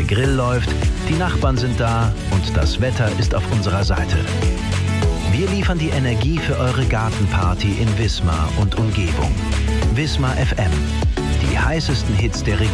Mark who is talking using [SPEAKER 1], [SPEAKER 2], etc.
[SPEAKER 1] Grill läuft, die Nachbarn sind da und das Wetter ist auf unserer Seite. Wir liefern die Energie für eure Gartenparty in Wismar und Umgebung. Wismar FM. Die heißesten Hits der Region.